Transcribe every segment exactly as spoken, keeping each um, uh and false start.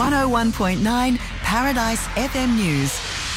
one oh one point nine Paradise F M News.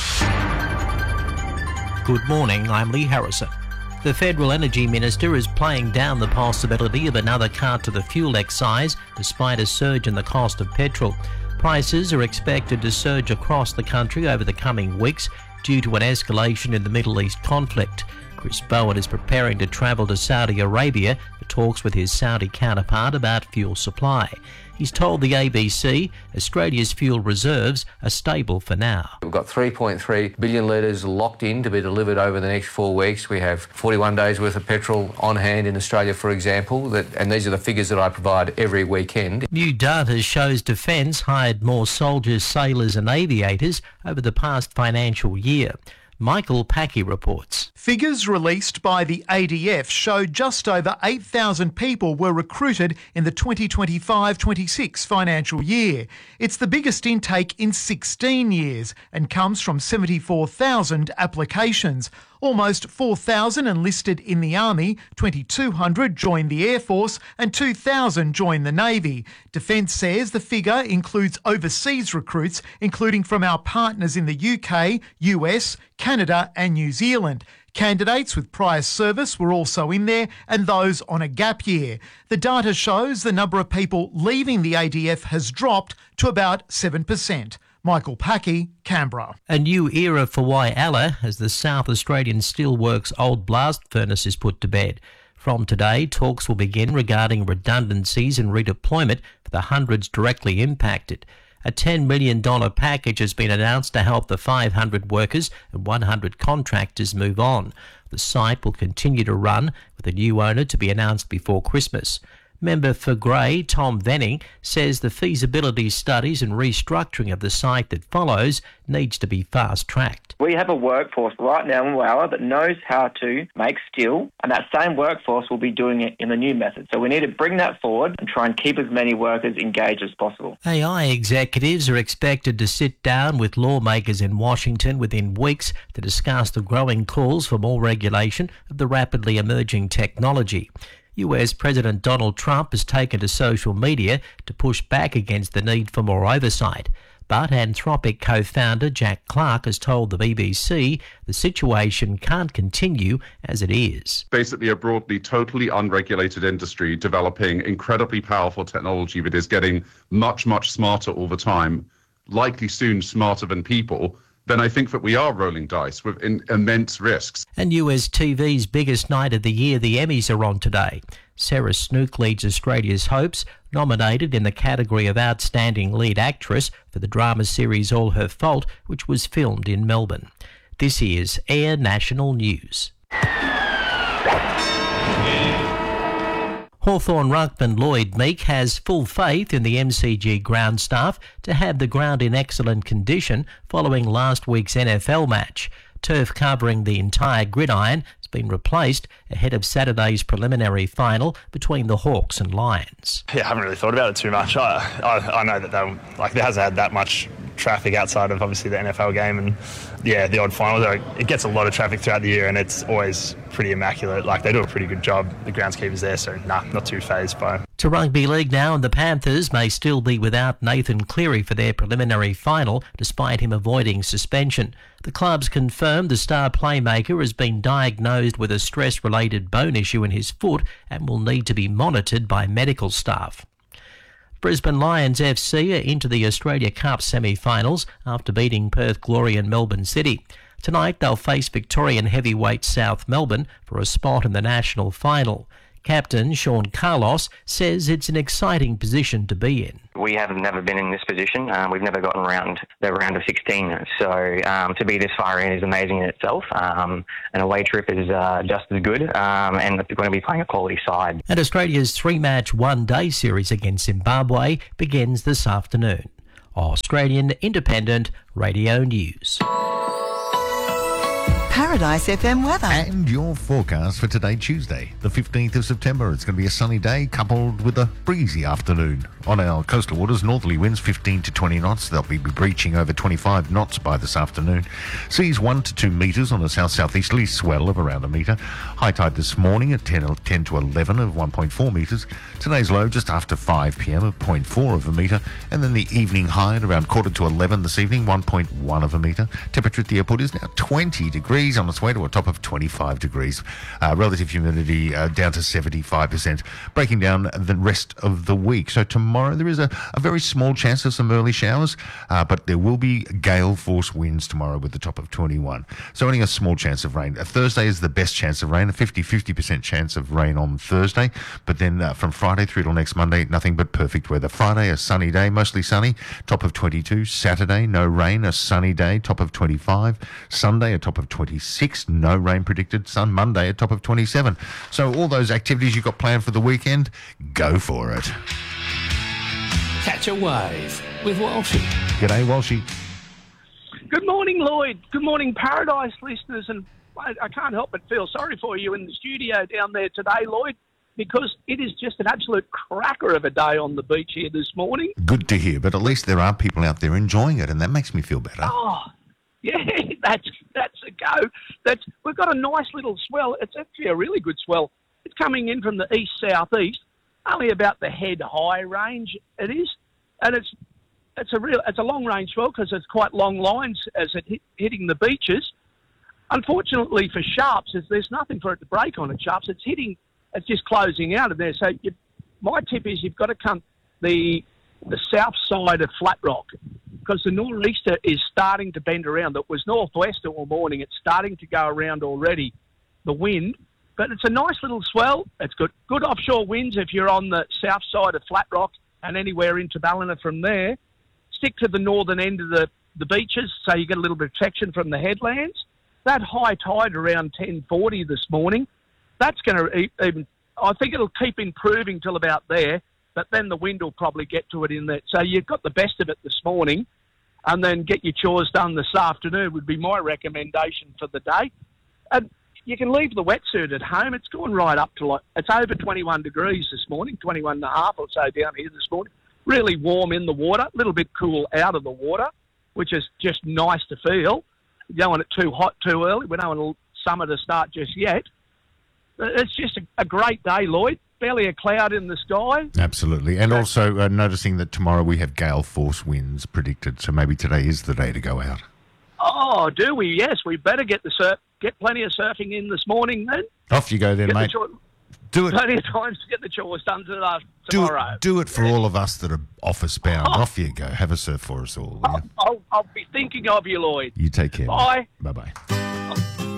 Good morning, I'm Lee Harrison. The Federal Energy Minister is playing down the possibility of another cut to the fuel excise despite a surge in the cost of petrol. Prices are expected to surge across the country over the coming weeks due to an escalation in the Middle East conflict. Chris Bowen is preparing to travel to Saudi Arabia for talks with his Saudi counterpart about fuel supply. He's told the A B C Australia's fuel reserves are stable for now. We've got three point three billion litres locked in to be delivered over the next four weeks. We have forty-one days worth of petrol on hand in Australia, for example, that, and these are the figures that I provide every weekend. New data shows Defence hired more soldiers, sailors and aviators over the past financial year. Michael Packy reports. Figures released by the A D F show just over eight thousand people were recruited in the twenty twenty-five twenty-six financial year. It's the biggest intake in sixteen years and comes from seventy-four thousand applications. Almost four thousand enlisted in the Army, twenty-two hundred joined the Air Force and two thousand joined the Navy. Defence says the figure includes overseas recruits, including from our partners in the U K, U S, Canada and New Zealand. Candidates with prior service were also in there and those on a gap year. The data shows the number of people leaving the A D F has dropped to about seven percent. Michael Packy, Canberra. A new era for Whyalla as the South Australian Steelworks old blast furnace is put to bed. From today, talks will begin regarding redundancies and redeployment for the hundreds directly impacted. A ten million dollars package has been announced to help the five hundred workers and one hundred contractors move on. The site will continue to run with a new owner to be announced before Christmas. Member for Grey, Tom Venning, says the feasibility studies and restructuring of the site that follows needs to be fast-tracked. We have a workforce right now in Whyalla that knows how to make steel, and that same workforce will be doing it in the new method. So we need to bring that forward and try and keep as many workers engaged as possible. A I executives are expected to sit down with lawmakers in Washington within weeks to discuss the growing calls for more regulation of the rapidly emerging technology. U S President Donald Trump has taken to social media to push back against the need for more oversight. But Anthropic co-founder Jack Clark has told the B B C the situation can't continue as it is. Basically a broadly totally unregulated industry developing incredibly powerful technology that is getting much, much smarter all the time, likely soon smarter than people, then I think that we are rolling dice with in, immense risks. And U S T V's biggest night of the year, the Emmys, are on today. Sarah Snook leads Australia's hopes, nominated in the category of Outstanding Lead Actress for the drama series All Her Fault, which was filmed in Melbourne. This is Air National News. Hawthorn ruckman Lloyd Meek has full faith in the M C G ground staff to have the ground in excellent condition following last week's N F L match. Turf covering the entire gridiron has been replaced ahead of Saturday's preliminary final between the Hawks and Lions. Yeah, I haven't really thought about it too much. I I, I know that they, like there hasn't had that much traffic outside of obviously the N F L game and yeah, the odd final. Though it gets a lot of traffic throughout the year and it's always pretty immaculate. Like they do a pretty good job. The groundskeeper's there, so nah, not too fazed by it. To rugby league now, and the Panthers may still be without Nathan Cleary for their preliminary final, despite him avoiding suspension. The club's confirmed the star playmaker has been diagnosed with a stress-related bone issue in his foot and will need to be monitored by medical staff. Brisbane Lions F C are into the Australia Cup semi-finals after beating Perth Glory and Melbourne City. Tonight they'll face Victorian heavyweight South Melbourne for a spot in the national final. Captain Sean Carlos says it's an exciting position to be in. We have never been in this position. Um, we've never gotten around the round of sixteen. So um, to be this far in is amazing in itself. Um, an away trip is uh, just as good. Um, and we're going to be playing a quality side. And Australia's three-match one-day series against Zimbabwe begins this afternoon. Australian Independent Radio News. Paradise F M weather. And your forecast for today, Tuesday, the fifteenth of September. It's going to be a sunny day coupled with a breezy afternoon. On our coastal waters, northerly winds fifteen to twenty knots. They'll be breaching over twenty-five knots by this afternoon. Seas one to two metres on a south-southeasterly swell of around a metre. High tide this morning at ten, ten to eleven of one point four metres. Today's low just after five p m of zero point four of a metre. And then the evening high at around quarter to eleven this evening, one point one of a metre. Temperature at the airport is now twenty degrees, on its way to a top of twenty-five degrees. Uh, relative humidity uh, down to seventy-five percent. Breaking down the rest of the week. So tomorrow there is a, a very small chance of some early showers, uh, but there will be gale force winds tomorrow with the top of twenty-one. So only a small chance of rain. Uh, Thursday is the best chance of rain, a fifty-fifty percent chance of rain on Thursday. But then uh, from Friday through till next Monday, nothing but perfect weather. Friday, a sunny day, mostly sunny, top of twenty-two. Saturday, no rain, a sunny day, top of twenty-five. Sunday, a top of twenty-six, no rain predicted. Sun Monday, a top of twenty-seven. So all those activities you've got planned for the weekend, go for it. Catch a wave with Walshy. G'day, Walshy. Good morning, Lloyd. Good morning, Paradise listeners. And I, I can't help but feel sorry for you in the studio down there today, Lloyd, because it is just an absolute cracker of a day on the beach here this morning. Good to hear, but at least there are people out there enjoying it, and that makes me feel better. Oh, yeah, that's that's a go. That's we've got a nice little swell. It's actually a really good swell. It's coming in from the east-southeast, only about the head-high range it is, and it's it's a real it's a long-range swell because it's quite long lines as it hit, hitting the beaches. Unfortunately for Sharps, is there's nothing for it to break on at Sharps. It's hitting, it's just closing out of there. So you, my tip is you've got to come the the south side of Flat Rock, because the nor'easter is starting to bend around. It was northwest all morning. It's starting to go around already, the wind. But it's a nice little swell. It's good good offshore winds if you're on the south side of Flat Rock and anywhere into Ballina from there. Stick to the northern end of the, the beaches so you get a little bit of protection from the headlands. That high tide around ten forty this morning, that's going to even, I think it'll keep improving till about there, but then the wind will probably get to it in there. So you've got the best of it this morning, and then get your chores done this afternoon would be my recommendation for the day. And you can leave the wetsuit at home. It's gone right up to like, it's over twenty-one degrees this morning, twenty-one and a half or so down here this morning. Really warm in the water, a little bit cool out of the water, which is just nice to feel. You don't want it too hot too early. We don't want summer to start just yet. It's just a, a great day, Lloyd. Barely a cloud in the sky. Absolutely. And also uh, noticing that tomorrow we have gale force winds predicted, so maybe today is the day to go out. Oh, do we? Yes, we better get the surf, get plenty of surfing in this morning then. Off you go then, get mate. The do it. Plenty of times to get the chores done tomorrow. Do it, do it for yeah. all of us that are office bound. Oh. Off you go. Have a surf for us all. I'll, I'll, I'll be thinking of you, Lloyd. You take care. Bye. Bye-bye.